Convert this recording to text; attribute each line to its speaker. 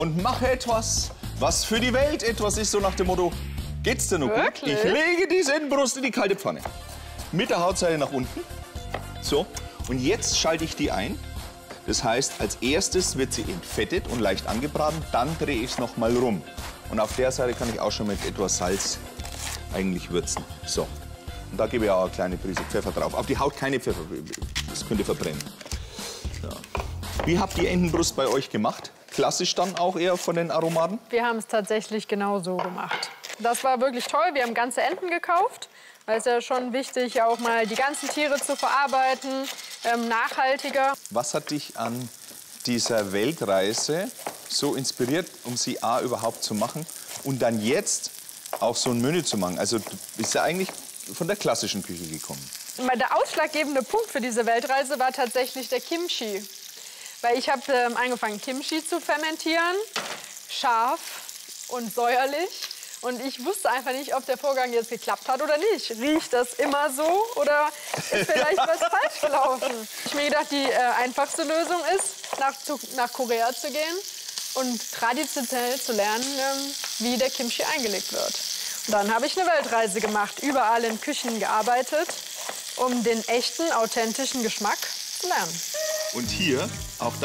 Speaker 1: Und mache etwas, was für die Welt etwas ist, so nach dem Motto, geht's dir noch gut?
Speaker 2: Wirklich?
Speaker 1: Ich lege die Innenbrust in die kalte Pfanne. Mit der Hautseite nach unten. So, und jetzt schalte ich die ein. Das heißt, als erstes wird sie entfettet und leicht angebraten, dann drehe ich es noch mal rum. Und auf der Seite kann ich auch schon mit etwas Salz eigentlich würzen. So, und da gebe ich auch eine kleine Prise Pfeffer drauf. Auf die Haut keine Pfeffer, das könnte verbrennen. Ja. Wie habt ihr Entenbrust bei euch gemacht? Klassisch dann auch eher von den Aromaten?
Speaker 2: Wir haben es tatsächlich genau so gemacht. Das war wirklich toll. Wir haben ganze Enten gekauft. Weil es ja schon wichtig, auch mal die ganzen Tiere zu verarbeiten, nachhaltiger.
Speaker 1: Was hat dich an dieser Weltreise so inspiriert, um sie A überhaupt zu machen und dann jetzt auch so ein Menü zu machen? Also du bist ja eigentlich von der klassischen Küche gekommen.
Speaker 2: Der ausschlaggebende Punkt für diese Weltreise war tatsächlich der Kimchi. Weil ich habe angefangen, Kimchi zu fermentieren, scharf und säuerlich. Und ich wusste einfach nicht, ob der Vorgang jetzt geklappt hat oder nicht. Riecht das immer so oder ist vielleicht was falsch gelaufen? Ich habe mir gedacht, die einfachste Lösung ist, nach Korea zu gehen und traditionell zu lernen, wie der Kimchi eingelegt wird. Und dann habe ich eine Weltreise gemacht, überall in Küchen gearbeitet, um den echten, authentischen Geschmack zu lernen.
Speaker 1: Und hier auf